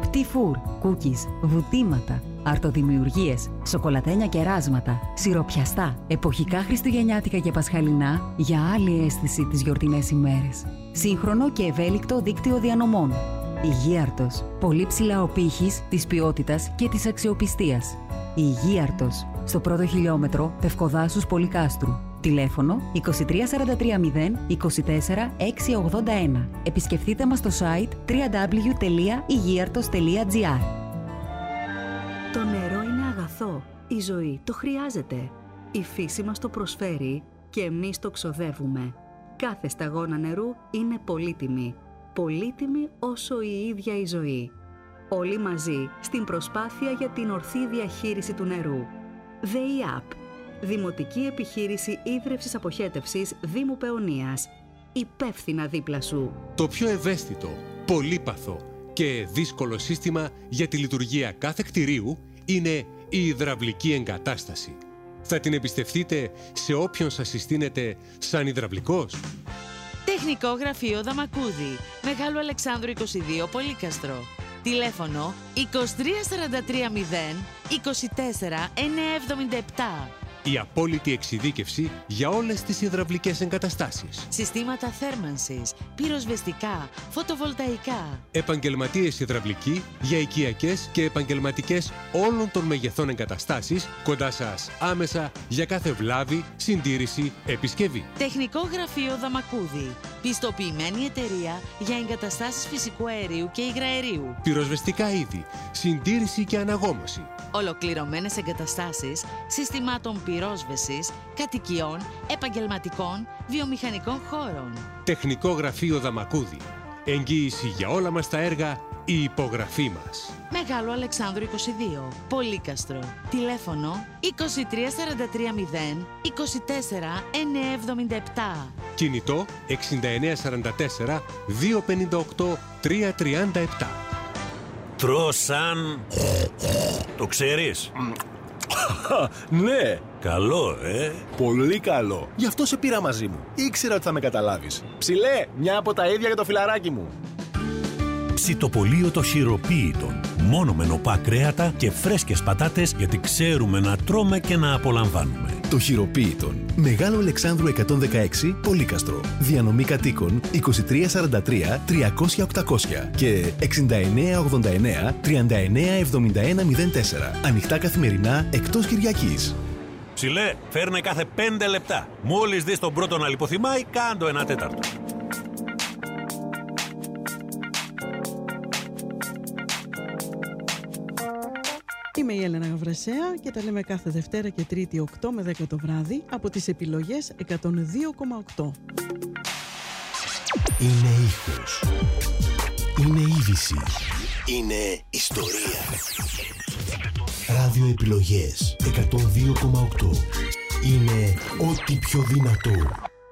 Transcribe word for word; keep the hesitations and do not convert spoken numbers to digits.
Petit Four, cookies, βουτήματα, αρτοδημιουργίες, σοκολατένια κεράσματα, σιροπιαστά, εποχικά χριστουγεννιάτικα και πασχαλινά για άλλη αίσθηση τις γιορτινές ημέρες. Σύγχρονο και ευέλικτο δίκτυο διανομών. Υγίαρτος, πολύ ψηλά ο πύχης της ποιότητας και της αξιοπιστίας. Υγίαρτος, στο πρώτο χιλιόμετρο Πευκοδάσους Πολυκάστρου. Τηλέφωνο είκοσι τρία σαράντα τρία μηδέν είκοσι τέσσερα εξακόσια ογδόντα ένα. Επισκεφτείτε μας στο site double-u double-u double-u τελεία υγίαρτος τελεία τζι άρ. Το νερό είναι αγαθό. Η ζωή το χρειάζεται. Η φύση μας το προσφέρει και εμείς το ξοδεύουμε. Κάθε σταγόνα νερού είναι πολύτιμη. Πολύτιμη όσο η ίδια η ζωή. Όλοι μαζί στην προσπάθεια για την ορθή διαχείριση του νερού. ΔΕΙΑΠ, Δημοτική Επιχείρηση Ίδρευσης Αποχέτευσης Δήμου Παιωνίας. Υπεύθυνα δίπλα σου. Το πιο ευαίσθητο, πολύπαθο και δύσκολο σύστημα για τη λειτουργία κάθε κτηρίου είναι η υδραυλική εγκατάσταση. Θα την εμπιστευτείτε σε όποιον σας συστήνεται σαν υδραυλικός? Τεχνικό Γραφείο Δαμακούδη, Μεγάλου Αλεξάνδρου είκοσι δύο, Πολύκαστρο. Τηλέφωνο είκοσι τρία σαράντα τρία μηδέν είκοσι τέσσερα εννιακόσια εβδομήντα επτά. Η απόλυτη εξειδίκευση για όλες τις υδραυλικές εγκαταστάσεις. Συστήματα θέρμανσης, πυροσβεστικά, φωτοβολταϊκά. Επαγγελματίες υδραυλικοί για οικιακές και επαγγελματικές όλων των μεγεθών εγκαταστάσεις κοντά σας άμεσα για κάθε βλάβη, συντήρηση, επισκευή. Τεχνικό Γραφείο Δαμακούδη. Πιστοποιημένη εταιρεία για εγκαταστάσεις φυσικού αερίου και υγραερίου. Πυροσβεστικά είδη, συντήρηση και αναγόμωση. Ολοκληρωμένες εγκαταστάσεις συστημάτων πυρόσβεσης, κατοικιών, επαγγελματικών, βιομηχανικών χώρων. Τεχνικό Γραφείο Δαμακούδη. Εγγύηση για όλα μας τα έργα, η υπογραφή μας. Μεγάλο Αλεξάνδρου είκοσι δύο, Πολύκαστρο. Τηλέφωνο είκοσι τρία σαράντα τρία μηδέν είκοσι τέσσερα εννιακόσια εβδομήντα επτά. Κινητό εξήντα εννέα σαράντα τέσσερα διακόσια πενήντα οκτώ τριακόσια τριάντα επτά. Τρως σαν... Το ξέρεις? Ναι. Καλό, ε. Πολύ καλό. Γι' αυτό σε πήρα μαζί μου. Ήξερα ότι θα με καταλάβεις. Ψηλέ, μια από τα ίδια για το φιλαράκι μου. Ψητοπολείο το χειροποίητο. Μόνο με νοπά κρέατα και φρέσκες πατάτες, γιατί ξέρουμε να τρώμε και να απολαμβάνουμε. Το χειροποίητον. Μεγάλο Αλεξάνδρου εκατόν δεκαέξι, Πολύκαστρο. Διανομή κατοίκων είκοσι τρία σαράντα τρία τριακόσια οκτακόσια και εξήντα εννέα ογδόντα εννέα τριάντα εννέα εβδομήντα ένα μηδέν τέσσερα. Ανοιχτά καθημερινά εκτός Κυριακής. Ψηλέ, φέρνε κάθε πέντε λεπτά. Μόλις δεις τον πρώτο να λιποθυμάει, κάντο ένα τέταρτο. Είμαι η Έλενα Γαβρασέα και τα λέμε κάθε Δευτέρα και Τρίτη οκτώ με δέκα το βράδυ από τις επιλογές εκατόν δύο κόμμα οκτώ. Είναι ήχος. Είναι είδηση. Είναι ιστορία. Ραδιοεπιλογές εκατόν δύο κόμμα οκτώ. Είναι ό,τι πιο δυνατό